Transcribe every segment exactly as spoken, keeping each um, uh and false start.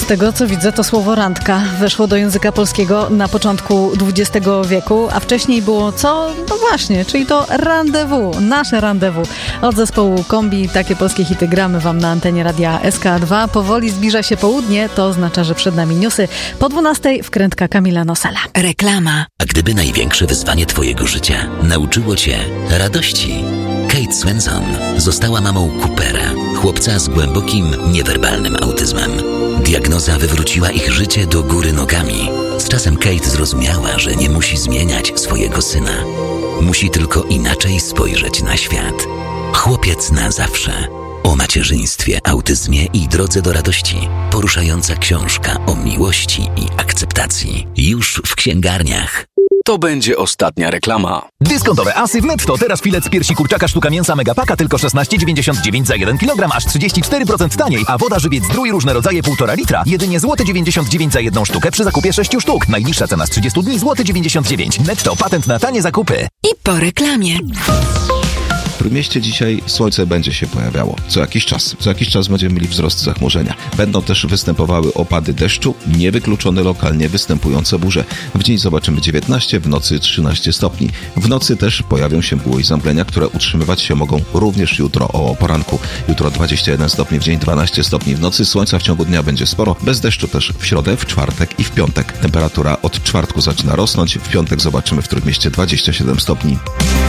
tego, co widzę, to słowo randka weszło do języka polskiego na początku dwudziestego wieku, a wcześniej było co? No właśnie, czyli to rendezvous, nasze rendezvous. Od zespołu Kombi takie polskie hity gramy wam na antenie radia S K dwa. Powoli zbliża się południe, to oznacza, że przed nami newsy. Po dwunastej wkrętka Kamila Nosala. Reklama. A gdyby największe wyzwanie twojego życia nauczyło cię radości? Kate Swenson została mamą Coopera, chłopca z głębokim, niewerbalnym autyzmem. Diagnoza wywróciła ich życie do góry nogami. Z czasem Kate zrozumiała, że nie musi zmieniać swojego syna. Musi tylko inaczej spojrzeć na świat. Chłopiec na zawsze. O macierzyństwie, autyzmie i drodze do radości. Poruszająca książka o miłości i akceptacji. Już w księgarniach. To będzie ostatnia reklama. Dyskontowe asy w Netto. Teraz filet z piersi kurczaka sztuka mięsa Megapaka tylko szesnaście dziewięćdziesiąt dziewięć za jeden kilogram, aż trzydzieści cztery procent taniej. A woda żywiec Zdrój różne rodzaje półtora litra. Jedynie złoty dziewięćdziesiąt dziewięć za jedną sztukę przy zakupie sześciu sztuk. Najniższa cena z trzydziestu dni złoty dziewięćdziesiąt dziewięć. Netto. Patent na tanie zakupy. I po reklamie. W Trójmieście dzisiaj słońce będzie się pojawiało co jakiś czas. Co jakiś czas będziemy mieli wzrost zachmurzenia. Będą też występowały opady deszczu, niewykluczone lokalnie występujące burze. W dzień zobaczymy dziewiętnaście, w nocy trzynaście stopni. W nocy też pojawią się mgły i zamglenia, które utrzymywać się mogą również jutro o poranku. Jutro dwadzieścia jeden stopni, w dzień dwanaście stopni. W nocy słońca w ciągu dnia będzie sporo. Bez deszczu też w środę, w czwartek i w piątek. Temperatura od czwartku zaczyna rosnąć. W piątek zobaczymy w Trójmieście dwadzieścia siedem stopni.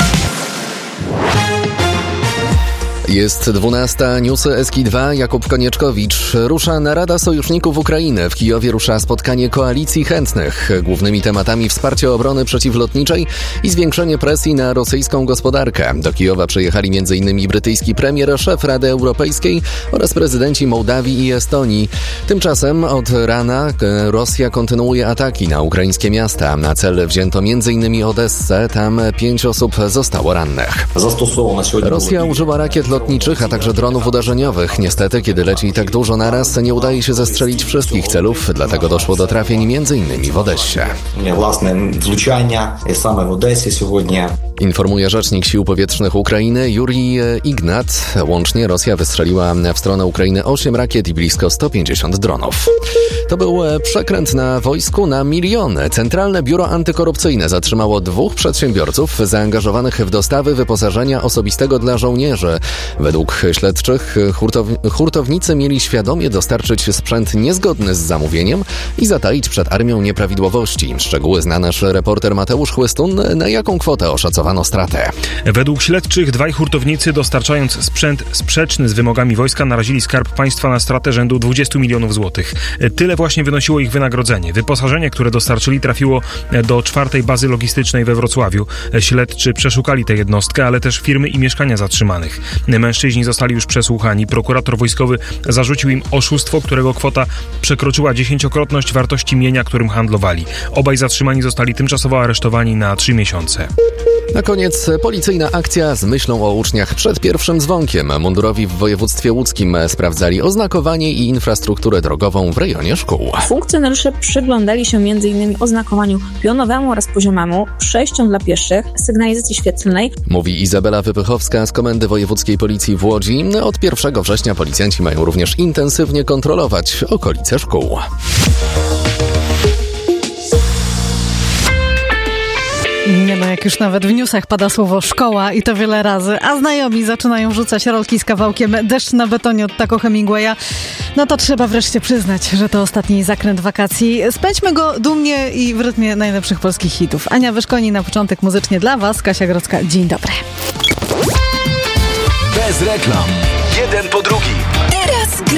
Jest dwunasta, newsy S K dwa, Jakub Konieczkowicz. Rusza narada sojuszników Ukrainy. W Kijowie rusza spotkanie koalicji chętnych. Głównymi tematami wsparcie obrony przeciwlotniczej i zwiększenie presji na rosyjską gospodarkę. Do Kijowa przyjechali m.in. brytyjski premier, szef Rady Europejskiej oraz prezydenci Mołdawii i Estonii. Tymczasem od rana Rosja kontynuuje ataki na ukraińskie miasta. Na cel wzięto m.in. Odessę. Tam pięć osób zostało rannych. Rosja użyła rakiet lotniczych, a także dronów uderzeniowych. Niestety, kiedy leci tak dużo naraz, nie udaje się zestrzelić wszystkich celów, dlatego doszło do trafień m.in. w Odessie. Informuje rzecznik Sił Powietrznych Ukrainy Jurij Ignat. Łącznie Rosja wystrzeliła w stronę Ukrainy osiem rakiet i blisko sto pięćdziesiąt dronów. To był przekręt na wojsku na miliony. Centralne Biuro Antykorupcyjne zatrzymało dwóch przedsiębiorców zaangażowanych w dostawy wyposażenia osobistego dla żołnierzy. Według śledczych hurtow- hurtownicy mieli świadomie dostarczyć sprzęt niezgodny z zamówieniem i zataić przed armią nieprawidłowości. Szczegóły zna nasz reporter Mateusz Chłystun. Na jaką kwotę oszacowano stratę? Według śledczych dwaj hurtownicy, dostarczając sprzęt sprzeczny z wymogami wojska, narazili Skarb Państwa na stratę rzędu dwudziestu milionów złotych. Tyle właśnie wynosiło ich wynagrodzenie. Wyposażenie, które dostarczyli, trafiło do czwartej bazy logistycznej we Wrocławiu. Śledczy przeszukali tę jednostkę, ale też firmy i mieszkania zatrzymanych. Mężczyźni zostali już przesłuchani. Prokurator wojskowy zarzucił im oszustwo, którego kwota przekroczyła dziesięciokrotność wartości mienia, którym handlowali. Obaj zatrzymani zostali tymczasowo aresztowani na trzy miesiące. Na koniec policyjna akcja z myślą o uczniach przed pierwszym dzwonkiem. Mundurowi w województwie łódzkim sprawdzali oznakowanie i infrastrukturę drogową w rejonie szkół. Funkcjonariusze przyglądali się m.in. oznakowaniu pionowemu oraz poziomemu, przejściom dla pieszych, sygnalizacji świetlnej. Mówi Izabela Wypychowska z Komendy Wojewódzkiej Policji w Łodzi. Od pierwszego września policjanci mają również intensywnie kontrolować okolice szkół. Nie no, jak już nawet w newsach pada słowo szkoła i to wiele razy, a znajomi zaczynają rzucać rolki z kawałkiem Deszcz na betonie od Taco Hemingwaya, no to trzeba wreszcie przyznać, że to ostatni zakręt wakacji. Spędźmy go dumnie i w rytmie najlepszych polskich hitów. Ania Wyszkoni na początek muzycznie dla Was, Kasia Grodzka. Dzień dobry. Bez reklam. Jeden po drugim. Teraz gra.